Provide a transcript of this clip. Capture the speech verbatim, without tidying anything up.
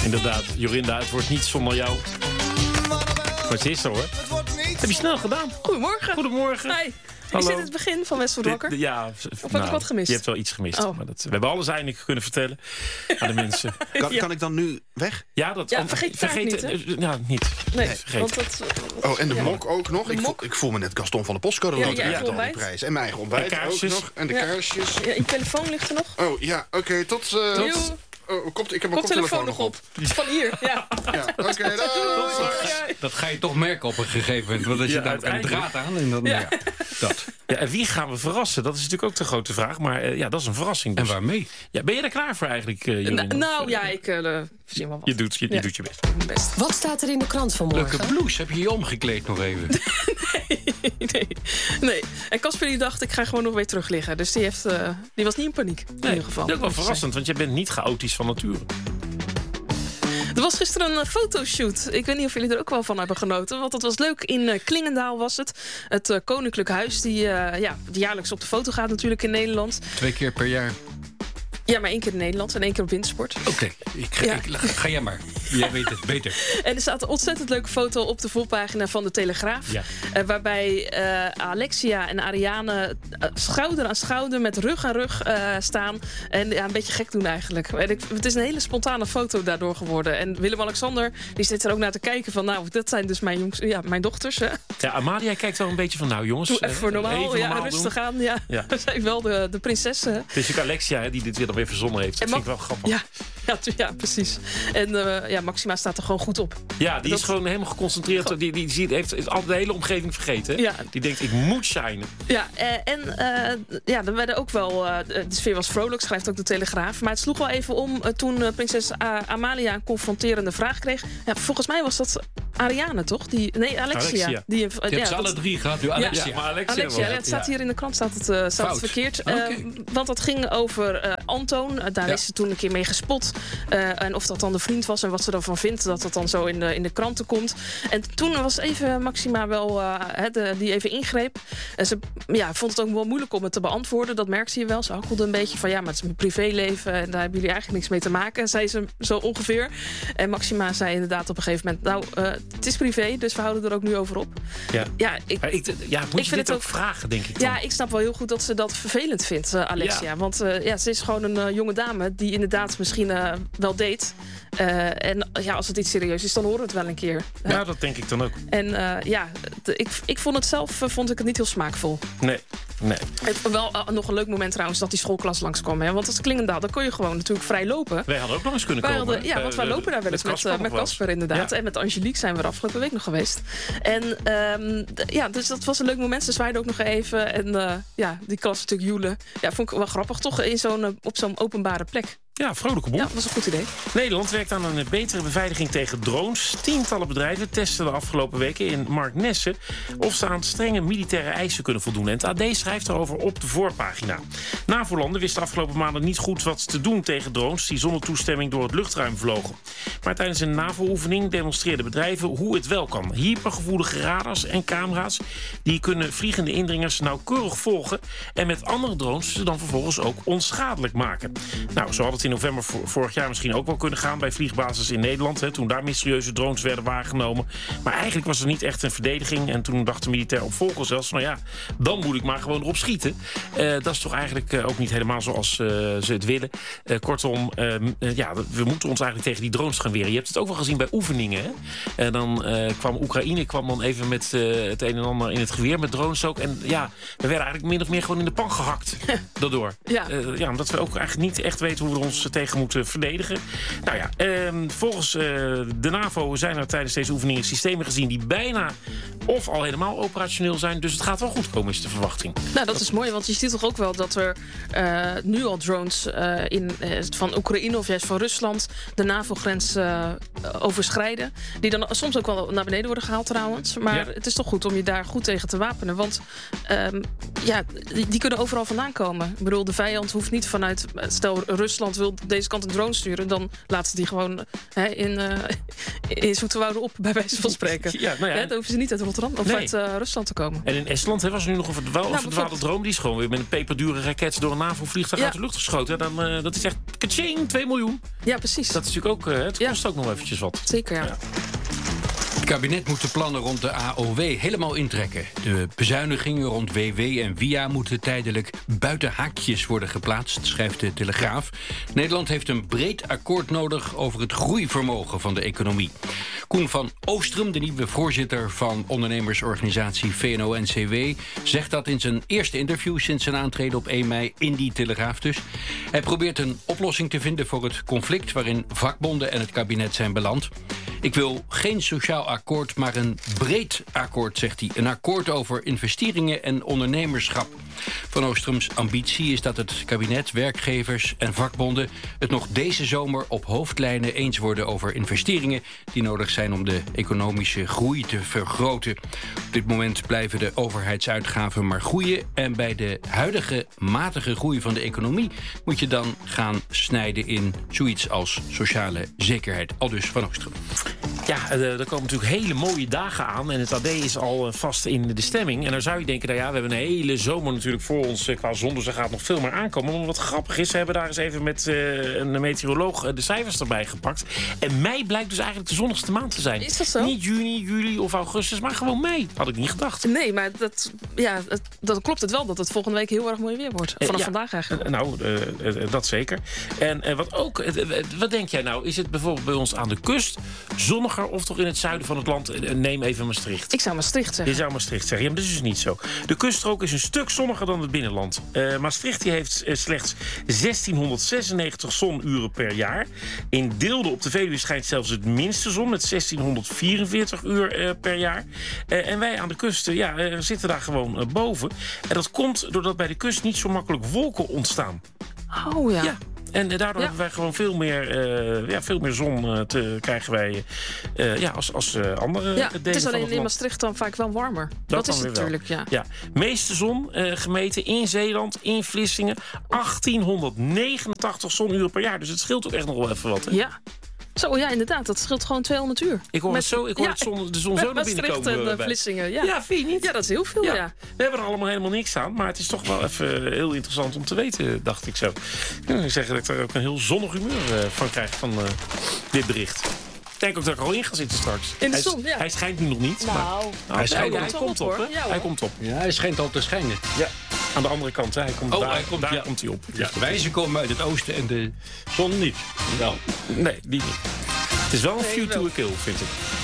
Inderdaad, Jorinda, het wordt niet zonder jou. Maar het is er, hoor. Het wordt niet. Heb je snel gedaan. Goedemorgen. Goedemorgen. Hi. Hallo. Is dit het begin van Westwold Wakker? Dit- Ja, Of heb ik wat gemist? Je hebt wel iets gemist. Oh. Maar dat, we hebben alles eindelijk kunnen vertellen aan de mensen. Kan, Ja. kan ik dan nu weg? Ja, dat, Ja, vergeet de taart vergeet, niet, eh, Ja, niet. Nee, vergeet. want dat... Oh, en de ja. mok ook nog. De Ik voel, mok. ik voel me net Gaston van de Postcode Ja, Loterij je met eigen al die ontbijt. prijzen. En mijn eigen ontbijt En ook kaarsjes. nog. En de Ja. kaarsjes. Ja, je telefoon ligt er nog. Oh, ja, oké, tot... Uh, Joe. oh, komt, ik heb mijn Koptelefoon koptelefoon nog nog op. op. Van hier, ja. Ja, oké, dag. Ja. Dat ga je toch merken op een gegeven moment. Want als je Ja, daar een uiteindelijk. draad aan en dan... Ja. Ja. Dat. Ja, en wie gaan we verrassen? Dat is natuurlijk ook de grote vraag. Maar eh, ja, dat is een verrassing. En Dus. waarmee? Ja, ben je er klaar voor eigenlijk, uh, Jorin? Nou, nou Of, ja, eh, ik uh, verzin wel wat. Je doet je, je, Ja. doet je best. Best. Wat staat er in de krant van Leuke morgen? blouse. Heb je je omgekleed nog even? nee, nee. En Casper die dacht, ik ga gewoon nog weer terug liggen. Dus die, heeft, uh, die was niet in paniek, in Nee, ieder geval. dat is ook wel verrassend, want je bent niet chaotisch van nature. Er was gisteren een uh, fotoshoot. Ik weet niet of jullie er ook wel van hebben genoten. Want het was leuk. In uh, Klingendaal was het. Het uh, Koninklijk Huis, die, uh, ja, die jaarlijks op de foto gaat natuurlijk in Nederland. Twee keer per jaar. Ja, maar één keer in Nederland en één keer op wintersport. Oké, ik, ga- Ja. ik, ga jij maar. Jij weet het beter. En er staat een ontzettend leuke foto op de voorpagina van de Telegraaf. Ja. Uh, waarbij uh, Alexia en Ariane uh, schouder aan schouder met rug aan rug uh, staan. En ja, een beetje gek doen eigenlijk. En ik, het is een hele spontane foto daardoor geworden. En Willem-Alexander die zit er ook naar te kijken van... nou, dat zijn dus mijn, jongs, ja, mijn dochters. Hè. Ja, Amalia kijkt wel een beetje van, nou jongens... Doe eh, even voor normaal, even ja, normaal rustig doen. aan. Ja. Ja. We zijn wel de, de prinsessen. Hè. Het is natuurlijk Alexia hè, die dit weer alweer verzonnen heeft. Dat En vind ik Ma- wel grappig. Ja, ja, tu- ja, precies. En uh, ja, Maxima staat er gewoon goed op. Ja, die Dat- is gewoon helemaal geconcentreerd. Goh. Die, die ziet, heeft is altijd de hele omgeving vergeten. Hè? Ja. Die denkt, ik moet shinen. Ja, eh, en uh, ja, er werden ook wel... Uh, de sfeer was vrolijk, schrijft ook de Telegraaf. Maar het sloeg wel even om uh, toen uh, prinses uh, Amalia een confronterende vraag kreeg. Ja, volgens mij was dat Ariane, toch? Die, nee, Alexia. Alexia. Die, uh, Je hebt ja, ze dat- alle drie gehad. Nu Alexia. Ja, maar Alexia, Alexia, wel. ja, het staat Ja. hier in de krant staat het, uh, staat het Fout. verkeerd. Oké. Uh, want dat ging over uh, Antoon. Uh, daar Ja. is ze toen een keer mee gespot. Uh, en of dat dan de vriend was en wat ze ervan vindt... dat dat dan zo in de, in de kranten komt. En toen was even Maxima wel uh, he, de, die even ingreep. En ze ja, vond het ook wel moeilijk om het te beantwoorden. Dat merkte je wel. Ze hakkelde een beetje van... ja, maar het is mijn privéleven en daar hebben jullie eigenlijk niks mee te maken. Zei ze zo ongeveer. En Maxima zei inderdaad op een gegeven moment... nou, uh, het is privé, dus we houden er ook nu over op. Ja. Ja, ik, Ja, ik, ja, moet Ik je vind dit het ook ook- vragen, denk ik dan? ja, ik snap wel heel goed dat ze dat vervelend vindt, uh, Alexia. Ja. Want uh, ja, ze is gewoon een uh, jonge dame die inderdaad misschien uh, wel date. Uh, en ja, als het iets serieus is, dan horen we het wel een keer. hè. Ja, dat denk ik dan ook. En uh, ja, de- ik, ik vond het zelf uh, vond ik het niet heel smaakvol. Nee, nee. En wel uh, nog een leuk moment trouwens dat die schoolklas langskwam. Hè? Want als Klingendaal, dan kon je gewoon natuurlijk vrij lopen. Wij hadden ook nog eens kunnen Wij komen. hadden, ja, hè? want wij Eh, lopen daar wel eens met Casper uh, met nog wel eens. Casper inderdaad. Ja. En met Angelique zijn we er afgelopen week nog geweest. En um, d- ja, dus dat was een leuk moment. Ze zwaaiden ook nog even. En uh, ja, die klas natuurlijk joelen. Ja, vond ik wel grappig toch in zo'n, uh, op zo'n openbare plek. Ja, vrolijke boel. Ja, dat was een goed idee. Nederland werkt aan een betere beveiliging tegen drones. Tientallen bedrijven testen de afgelopen weken in Marknesse of ze aan strenge militaire eisen kunnen voldoen. En het A D schrijft erover op de voorpagina. NAVO-landen wisten de afgelopen maanden niet goed wat te doen tegen drones die zonder toestemming door het luchtruim vlogen. Maar tijdens een NAVO-oefening demonstreerden bedrijven hoe het wel kan. Hypergevoelige radars en camera's die kunnen vliegende indringers nauwkeurig volgen en met andere drones ze dan vervolgens ook onschadelijk maken. Nou, zo had het in november vorig jaar misschien ook wel kunnen gaan bij vliegbasis in Nederland. Hè, toen daar mysterieuze drones werden waargenomen. Maar eigenlijk was er niet echt een verdediging. En toen dacht de militair opvolger zelfs, nou ja, dan moet ik maar gewoon erop schieten. Uh, dat is toch eigenlijk uh, ook niet helemaal zoals uh, ze het willen. Uh, kortom, uh, uh, ja, we moeten ons eigenlijk tegen die drones gaan weren. Je hebt het ook wel gezien bij oefeningen. Hè? En dan uh, kwam Oekraïne kwam dan even met uh, het een en ander in het geweer, met drones ook. En ja, we werden eigenlijk min of meer gewoon in de pan gehakt daardoor. Ja. Uh, ja, omdat we ook eigenlijk niet echt weten hoe we ons tegen moeten verdedigen. Nou ja, eh, volgens uh, de NAVO zijn er tijdens deze oefeningen systemen gezien die bijna of al helemaal operationeel zijn. Dus het gaat wel goed komen, is de verwachting. Nou, dat is mooi, want je ziet toch ook wel dat er uh, nu al drones uh, in, uh, van Oekraïne of juist van Rusland de NAVO-grens uh, overschrijden. Die dan soms ook wel naar beneden worden gehaald trouwens. Maar Ja. het is toch goed om je daar goed tegen te wapenen. Want um, ja, die, die kunnen overal vandaan komen. Ik bedoel, de vijand hoeft niet vanuit, stel Rusland wil deze kant een drone sturen, dan laten ze die gewoon hè, in, uh, in Zoeterwoude op, bij wijze van spreken. Ja, nou ja. Hè, dan hoeven ze niet uit Rotterdam of Nee. uit uh, Rusland te komen. En in Estland hè, was er nu nog een verdwaal- Nou, verdwaalde bijvoorbeeld. droom. Die is gewoon weer met een peperdure raket door een NAVO-vliegtuig Ja. uit de lucht geschoten. Dan, uh, dat is echt kaching, twee miljoen. Ja, precies. Dat is natuurlijk ook, uh, het Ja. kost ook nog eventjes wat. Zeker, ja. Ja. Het kabinet moet de plannen rond de A O W helemaal intrekken. De bezuinigingen rond W W en V I A moeten tijdelijk buiten haakjes worden geplaatst, schrijft de Telegraaf. Nederland heeft een breed akkoord nodig over het groeivermogen van de economie. Koen van Oostrum, de nieuwe voorzitter van ondernemersorganisatie V N O N C W, zegt dat in zijn eerste interview sinds zijn aantreden op één mei in die Telegraaf dus. Hij probeert een oplossing te vinden voor het conflict waarin vakbonden en het kabinet zijn beland. Ik wil geen sociaal akkoord, maar een breed akkoord, zegt hij. Een akkoord over investeringen en ondernemerschap. Van Oostrums ambitie is dat het kabinet, werkgevers en vakbonden het nog deze zomer op hoofdlijnen eens worden over investeringen die nodig zijn om de economische groei te vergroten. Op dit moment blijven de overheidsuitgaven maar groeien en bij de huidige matige groei van de economie moet je dan gaan snijden in zoiets als sociale zekerheid. Aldus Van Oostrum. Ja, er komen natuurlijk hele mooie dagen aan. En het A D is al uh, vast in de stemming. En dan zou je denken, nou ja, we hebben een hele zomer natuurlijk voor ons uh, qua zon. Dus er gaat nog veel meer aankomen. Maar wat grappig is, we hebben daar eens even met uh, een meteoroloog uh, de cijfers erbij gepakt. En mei blijkt dus eigenlijk de zonnigste maand te zijn. Is dat zo? Niet juni, juli of augustus, maar gewoon mei. Had ik niet gedacht. Nee, maar dat, ja, het, dat klopt het wel dat het volgende week heel erg mooi weer wordt. Vanaf ja, vandaag eigenlijk. Uh, nou, uh, uh, dat zeker. En uh, wat ook, uh, uh, wat denk jij nou? Is het bijvoorbeeld bij ons aan de kust zonniger of toch in het zuiden van het land? Uh, neem even Maastricht. Ik zou Maastricht Je zeggen. zou Maastricht zeggen. Ja, maar dat is dus niet zo. De kuststrook is een stuk zonniger dan het binnenland. Uh, Maastricht die heeft uh, slechts zestienhonderdzesennegentig zonuren per jaar. In Deelde op de Veluwe schijnt zelfs het minste zon met zestienhonderdvierenveertig uur uh, per jaar. Uh, en wij aan de kust uh, ja, uh, zitten daar gewoon uh, boven. En dat komt doordat bij de kust niet zo makkelijk wolken ontstaan. Oh ja. Ja. En uh, daardoor Ja. hebben wij gewoon veel meer, uh, ja, veel meer zon uh, te krijgen wij uh, ja, als, als uh, andere Ja, delen het is van alleen het in land. Maastricht dan vaak wel warmer. Dat, dan is weer het wel. natuurlijk, ja. Ja, meeste zon uh, gemeten in Zeeland, in Vlissingen. achttienhonderdnegenentachtig zonuren per jaar. Dus het scheelt ook echt nog wel even wat. Hè? Ja. Zo, ja, inderdaad. Dat scheelt gewoon tweehonderd uur. Ik hoor, Met- het zo, ik hoor ja, het zon, de zon met zo naar binnen Maastricht komen. en uh, uh, bij. Vlissingen, ja. Ja, vind je niet? Ja, dat is heel veel, ja. Ja. We hebben er allemaal helemaal niks aan. Maar het is toch wel even heel interessant om te weten, dacht ik zo. Ja, ik zeg dat ik er ook een heel zonnig humeur uh, van krijg van uh, dit bericht. Ik denk ook dat ik er al in ga zitten straks. In de hij, zon, ja. Hij schijnt nu nog niet. Nou, maar, hij hij, schijnt hij, op. hij komt op, hè? Ja, hoor. Hij komt op. Ja, hij schijnt al te schijnen. Ja. Aan de andere kant, hè? Hij komt Oh, daar, hij komt, daar ja. komt hij op. Ja, wijzen komen uit het oosten en de zon niet. Nou. Nee, die niet. Het is wel een view to a kill, vind ik.